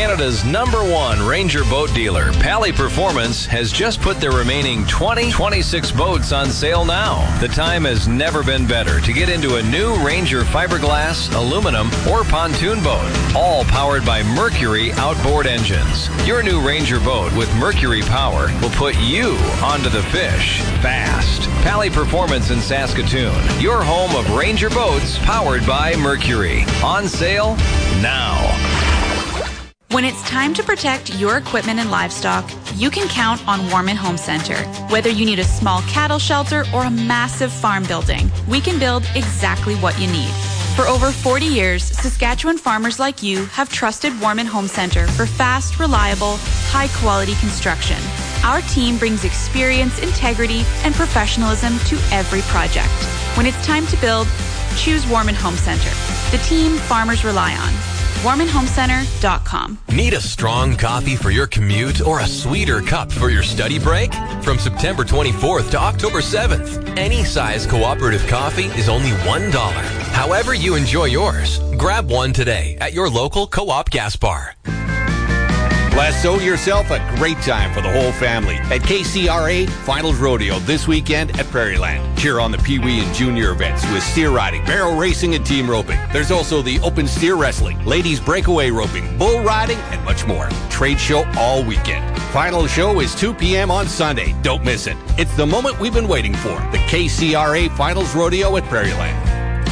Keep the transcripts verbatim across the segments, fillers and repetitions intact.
Canada's number one Ranger boat dealer, Pally Performance, has just put their remaining twenty twenty-six boats on sale now. The time has never been better to get into a new Ranger fiberglass, aluminum, or pontoon boat, all powered by Mercury outboard engines. Your new Ranger boat with Mercury power will put you onto the fish fast. Pally Performance in Saskatoon, your home of Ranger boats powered by Mercury. On sale now. When it's time to protect your equipment and livestock, you can count on Warman Home Center. Whether you need a small cattle shelter or a massive farm building, we can build exactly what you need. For over forty years, Saskatchewan farmers like you have trusted Warman Home Center for fast, reliable, high-quality construction. Our team brings experience, integrity, and professionalism to every project. When it's time to build, choose Warman Home Center, the team farmers rely on. warman home center dot com. Need a strong coffee for your commute or a sweeter cup for your study break? From September twenty-fourth to October seventh, any size cooperative coffee is only one dollar. However you enjoy yours, grab one today at your local Co-op gas bar. Lasso yourself a great time for the whole family at K C R A Finals Rodeo this weekend at Prairieland. Cheer on the Pee Wee and Junior events with steer riding, barrel racing, and team roping. There's also the open steer wrestling, ladies breakaway roping, bull riding, and much more. Trade show all weekend. Final show is two p.m. on Sunday. Don't miss it. It's the moment we've been waiting for. The K C R A Finals Rodeo at Prairieland.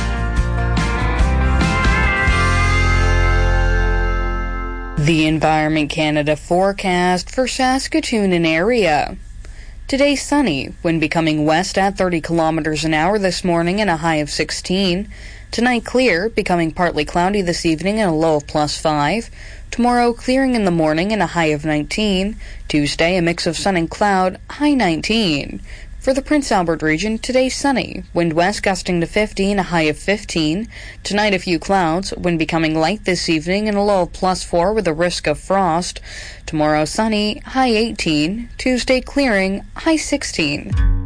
The Environment Canada forecast for Saskatoon and area. Today sunny, wind becoming west at thirty kilometers an hour this morning and a high of sixteen. Tonight clear, becoming partly cloudy this evening and a low of plus five. Tomorrow clearing in the morning and a high of nineteen. Tuesday a mix of sun and cloud, high nineteen. For the Prince Albert region, today sunny, wind west gusting to fifty and a high of fifteen. Tonight a few clouds, wind becoming light this evening and a low of plus four with a risk of frost. Tomorrow sunny, high eighteen. Tuesday clearing, high sixteen.